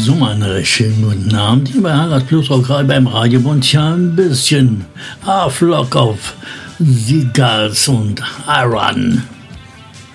So, einen recht schönen guten Abend hier bei Harald Plus, auch gerade beim Radio und ja ein bisschen Flock auf Seagulls und Iron.